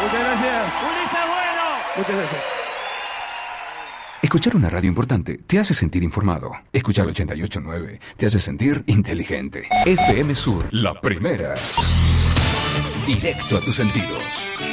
Muchas gracias. Ulises Bueno. Muchas gracias. Escuchar una radio importante te hace sentir informado. Escuchar 88.9 te hace sentir inteligente. FM Sur, la primera. Directo a tus sentidos.